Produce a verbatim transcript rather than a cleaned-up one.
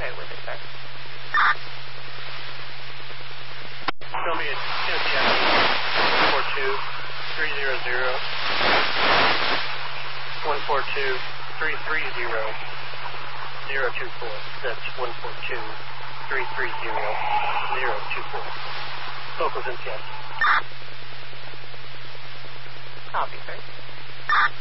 okay with it, sir. Show me a Tennessee Avenue, one four two, three zero zero, one four two, three three zero, zero two four. That's one four two, three three zero, zero two four. Locals in Seattle. Copy, sir.